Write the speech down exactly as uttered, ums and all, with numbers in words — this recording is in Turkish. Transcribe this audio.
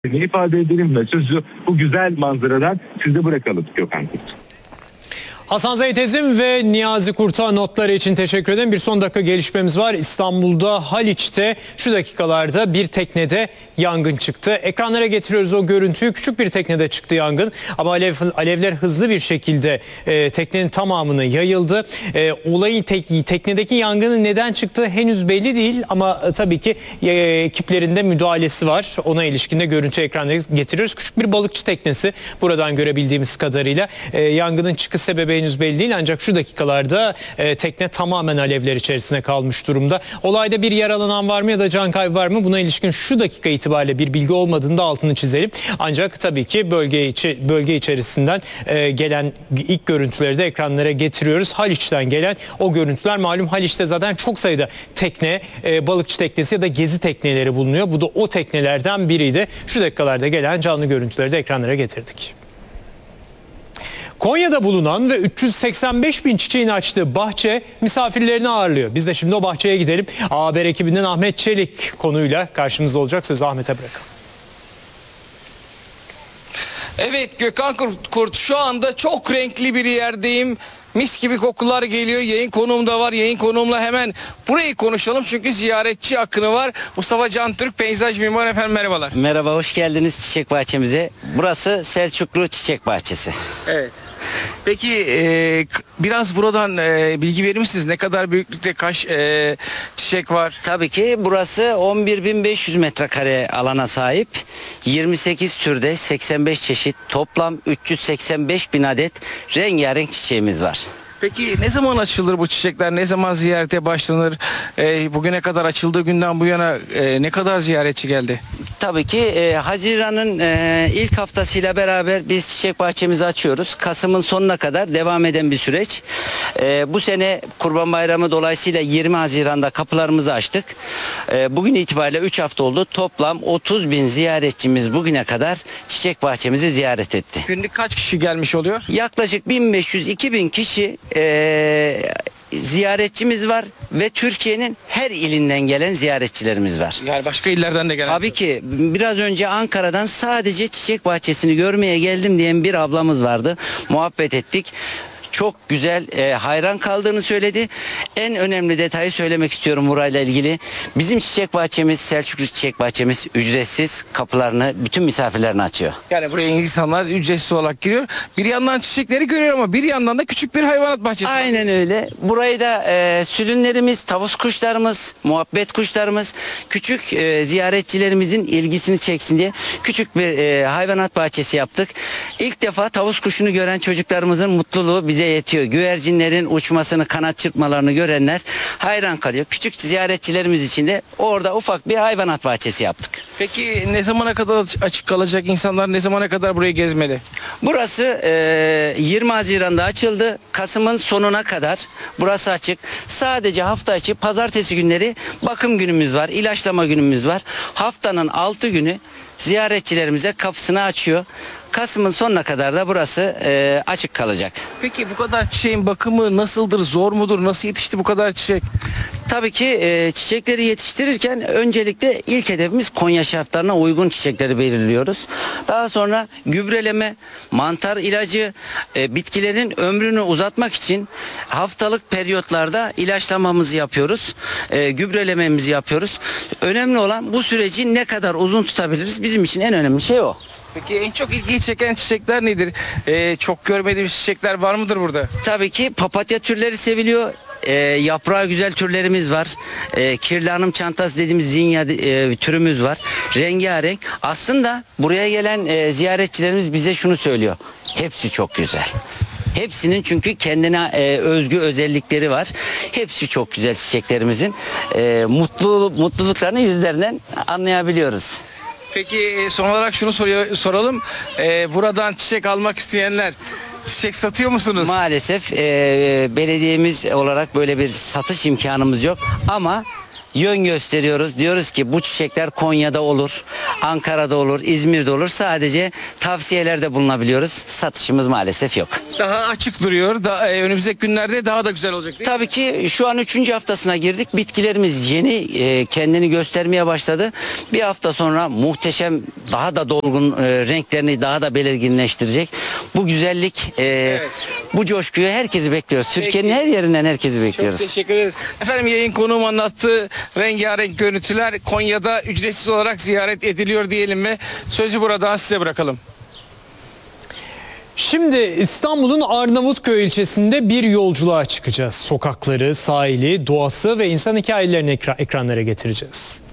ifade edelim ve sözü bu güzel manzaradan size bırakalım Gökhan Kurt. Hasan Zeytezim ve Niyazi Kurt'a notları için teşekkür ederim. Bir son dakika gelişmemiz var. İstanbul'da Haliç'te şu dakikalarda bir teknede yangın çıktı. Ekranlara getiriyoruz o görüntüyü. Küçük bir teknede çıktı yangın ama alev, alevler hızlı bir şekilde e, teknenin tamamına yayıldı. E, olayın tek, teknedeki yangının neden çıktığı henüz belli değil ama e, tabii ki e, ekiplerinde müdahalesi var. Ona ilişkin de görüntü ekranlara getiriyoruz. Küçük bir balıkçı teknesi buradan görebildiğimiz kadarıyla. E, yangının çıkış sebebi henüz belli değil ancak şu dakikalarda e, tekne tamamen alevler içerisinde kalmış durumda. Olayda bir yaralanan var mı ya da can kaybı var mı? Buna ilişkin şu dakika itibariyle bir bilgi olmadığını da altını çizelim. Ancak tabii ki bölge içi, bölge içerisinden e, gelen ilk görüntüleri de ekranlara getiriyoruz. Haliç'ten gelen o görüntüler, malum Haliç'te zaten çok sayıda tekne, e, balıkçı teknesi ya da gezi tekneleri bulunuyor. Bu da o teknelerden biriydi. Şu dakikalarda gelen canlı görüntüleri de ekranlara getirdik. Konya'da bulunan ve üç yüz seksen beş bin çiçeğin açtığı bahçe misafirlerini ağırlıyor. Biz de şimdi o bahçeye gidelim. A Haber ekibinden Ahmet Çelik konuyla karşımızda olacak. Sözü Ahmet'e bırakalım. Evet Gökhan Kurt, şu anda çok renkli bir yerdeyim. Mis gibi kokular geliyor. Yayın konuğum da var. Yayın konuğumla hemen burayı konuşalım. Çünkü ziyaretçi akını var. Mustafa Can Türk, peyzaj mimar. Efendim merhabalar. Merhaba, hoş geldiniz çiçek bahçemize. Burası Selçuklu Çiçek Bahçesi. Evet. Peki e, biraz buradan e, bilgi verir misiniz? Ne kadar büyüklükte kaç e, çiçek var? Tabii ki burası on bir bin beş yüz metrekare alana sahip. yirmi sekiz türde seksen beş çeşit, toplam üç yüz seksen beş bin adet rengarenk çiçeğimiz var. Peki ne zaman açılır bu çiçekler? Ne zaman ziyarete başlanır? E, bugüne kadar açıldığı günden bu yana e, ne kadar ziyaretçi geldi? Tabii ki e, Haziran'ın e, ilk haftasıyla beraber biz çiçek bahçemizi açıyoruz. Kasım'ın sonuna kadar devam eden bir süreç. E, bu sene Kurban Bayramı dolayısıyla yirmi Haziran'da kapılarımızı açtık. E, bugün itibariyle üç hafta oldu. Toplam otuz bin ziyaretçimiz bugüne kadar çiçek bahçemizi ziyaret etti. Günlük kaç kişi gelmiş oluyor? Yaklaşık bin beş yüz iki bin kişi e, ziyaretçimiz var ve Türkiye'nin her ilinden gelen ziyaretçilerimiz var. Yani başka illerden de gelen. Tabii ki biraz önce Ankara'dan sadece çiçek bahçesini görmeye geldim diyen bir ablamız vardı. Muhabbet ettik. Çok güzel, e, hayran kaldığını söyledi. En önemli detayı söylemek istiyorum burayla ilgili. Bizim çiçek bahçemiz, Selçuklu Çiçek Bahçemiz ücretsiz kapılarını bütün misafirlerine açıyor. Yani buraya insanlar ücretsiz olarak giriyor. Bir yandan çiçekleri görüyor ama bir yandan da küçük bir hayvanat bahçesi. Aynen öyle. Burayı da e, sülünlerimiz, tavus kuşlarımız, muhabbet kuşlarımız, küçük e, ziyaretçilerimizin ilgisini çeksin diye küçük bir e, hayvanat bahçesi yaptık. İlk defa tavus kuşunu gören çocuklarımızın mutluluğu bize yetiyor. Güvercinlerin uçmasını, kanat çırpmalarını görenler hayran kalıyor. Küçük ziyaretçilerimiz için de orada ufak bir hayvanat bahçesi yaptık. Peki ne zamana kadar açık kalacak? İnsanlar ne zamana kadar burayı gezmeli? Burası e, yirmi Haziran'da açıldı. Kasım'ın sonuna kadar burası açık. Sadece hafta içi pazartesi günleri bakım günümüz var, ilaçlama günümüz var. Haftanın altı günü ziyaretçilerimize kapısını açıyor. Kasım'ın sonuna kadar da burası e, açık kalacak. Peki bu kadar çiçeğin bakımı nasıldır? Zor mudur? Nasıl yetişti bu kadar çiçek? Tabii ki e, çiçekleri yetiştirirken öncelikle ilk hedefimiz Konya şartlarına uygun çiçekleri belirliyoruz. Daha sonra gübreleme, mantar ilacı, e, bitkilerin ömrünü uzatmak için haftalık periyotlarda ilaçlamamızı yapıyoruz. E, gübrelememizi yapıyoruz. Önemli olan bu süreci ne kadar uzun tutabiliriz? Bizim için en önemli şey o. Peki en çok ilgiyi çeken çiçekler nedir? Ee, çok görmediğimiz çiçekler var mıdır burada? Tabii ki papatya türleri seviliyor. E, yaprağı güzel türlerimiz var. E, kirli hanım çantası dediğimiz zinya e, türümüz var. Rengarenk. Aslında buraya gelen e, ziyaretçilerimiz bize şunu söylüyor. Hepsi çok güzel. Hepsinin çünkü kendine e, özgü özellikleri var. Hepsi çok güzel çiçeklerimizin. E, mutlu mutluluklarını yüzlerinden anlayabiliyoruz. Peki son olarak şunu soruyor, soralım. Ee, buradan çiçek almak isteyenler çiçek satıyor musunuz? Maalesef e, belediyemiz olarak böyle bir satış imkanımız yok ama yön gösteriyoruz. Diyoruz ki bu çiçekler Konya'da olur, Ankara'da olur, İzmir'de olur. Sadece tavsiyelerde bulunabiliyoruz. Satışımız maalesef yok. Daha açık duruyor. Da, e, önümüzdeki günlerde daha da güzel olacak değil mi? Tabii ki şu an üçüncü haftasına girdik. Bitkilerimiz yeni e, kendini göstermeye başladı. Bir hafta sonra muhteşem, daha da dolgun e, renklerini daha da belirginleştirecek. Bu güzellik, e, Evet. bu coşkuyu herkesi bekliyoruz. Türkiye'nin her yerinden herkesi Çok bekliyoruz. teşekkür ederiz. Efendim yayın konuğum anlattığı rengarenk görüntüler Konya'da ücretsiz olarak ziyaret ediliyor diyelim mi? Sözü burada size bırakalım. Şimdi İstanbul'un Arnavutköy ilçesinde bir yolculuğa çıkacağız. Sokakları, sahili, doğası ve insan hikayelerini ekra- ekranlara getireceğiz.